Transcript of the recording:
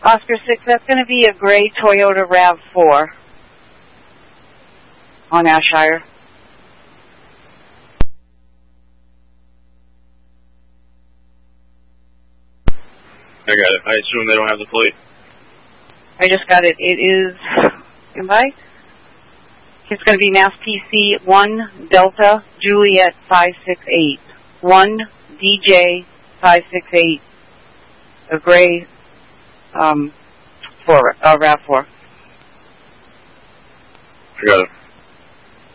Oscar 6, that's going to be a gray Toyota RAV4 on Ashire. I got it. I assume they don't have the plate. I just got it. It is, it's going to be Mass PC 1 Delta Juliet 568. 1 DJ 568. A gray RAV4. I got it.